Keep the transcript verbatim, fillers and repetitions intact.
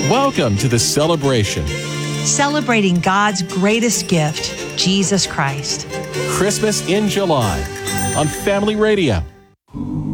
Welcome to the celebration. Celebrating God's greatest gift, Jesus Christ. Christmas in July on Family Radio.